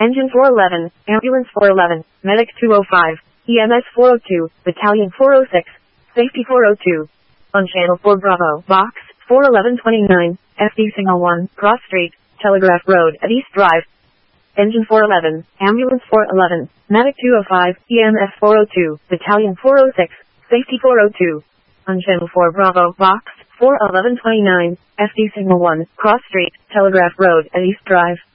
Engine 411, Ambulance 411, Medic 205, EMS 402, Battalion 406, Safety 402. On Channel 4 Bravo, Box 41129, FD Signal 1, Cross Street, Telegraph Road at East Drive. Engine 411, Ambulance 411, Medic 205, EMS 402, Battalion 406, Safety 402. On Channel 4 Bravo, Box 41129, FD Signal 1, Cross Street, Telegraph Road at East Drive.